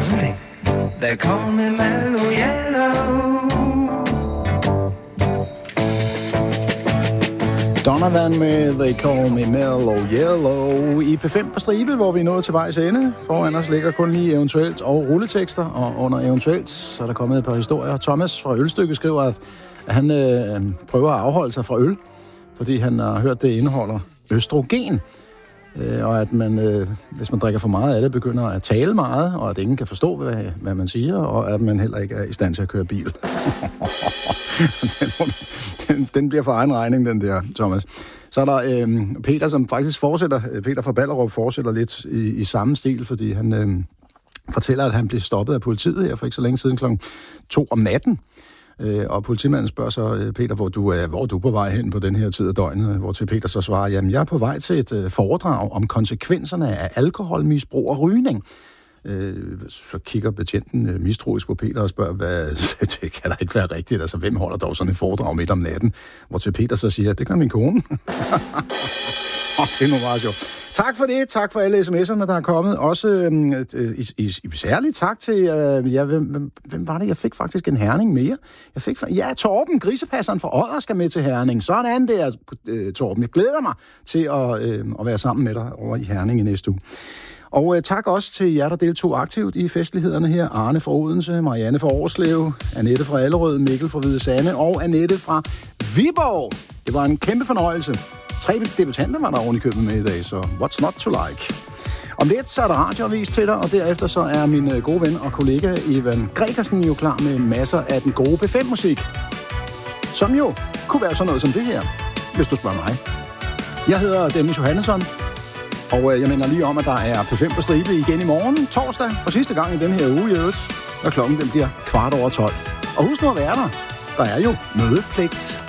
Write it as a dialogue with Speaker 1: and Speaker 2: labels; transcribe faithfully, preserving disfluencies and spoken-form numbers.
Speaker 1: Italy. They call me Mellow Yellow.
Speaker 2: Donovan med They Call Me Mellow Yellow i P fem på stribe, hvor vi er nået til vejs ende. Foran os ligger kun lige eventuelt og rulletekster, og under eventuelt så er der kommet et par historier. Thomas fra Ølstykke skriver, at han øh, prøver at afholde sig fra øl, fordi han har hørt, det indeholder østrogen. Øh, og at man, øh, hvis man drikker for meget af det, begynder at tale meget, og at ingen kan forstå, hvad, hvad man siger, og at man heller ikke er i stand til at køre bil. den, den, den bliver for egen regning, den der, Thomas. Så er der øh, Peter, som faktisk fortsætter, Peter fra Ballerup fortsætter lidt i, i samme stil, fordi han øh, fortæller, at han blev stoppet af politiet her for ikke så længe siden klokken to om natten. Øh, og politimanden spørger så, øh, Peter, hvor du, er, hvor er du på vej hen på den her tid af døgnet? Hvor til Peter så svarer, jamen jeg er på vej til et øh, foredrag om konsekvenserne af alkoholmisbrug og rygning. Øh, så kigger betjenten øh, mistroisk på Peter og spørger, hvad, det kan da ikke være rigtigt, altså hvem holder dog sådan et foredrag midt om natten? Hvor til Peter så siger, det gør min kone. Oh, det er nu meget sjovt. Tak for det. Tak for alle sms'erne, der er kommet. Også øh, i, i, i særligt tak til... Øh, ja, hvem, hvem, hvem var det? Jeg fik faktisk en Herning mere. Jeg fik... Ja, Torben, grisepasseren fra Odder, skal med til Herning. Sådan der, øh, Torben. Jeg glæder mig til at, øh, at være sammen med dig over i Herning i næste uge. Og øh, tak også til jer, der deltog aktivt i festlighederne her. Arne fra Odense, Marianne fra Årslev, Annette fra Allerød, Mikkel fra Hvide Sande og Annette fra Viborg. Det var en kæmpe fornøjelse. Tre debutanter var der oven i købet med i dag, så what's not to like? Om lidt så er der radioavis til dig, og derefter så er min gode ven og kollega Ivan Gregersen jo klar med masser af den gode P fem-musik. Som jo kunne være sådan noget som det her, hvis du spørger mig. Jeg hedder Dennis Johannesson, og jeg mener lige om, at der er P fem på stribe igen i morgen, torsdag, for sidste gang i den her uge i øvrigt, og klokken den bliver kvart over tolv. Og husk nu at være der. Der er jo mødepligt.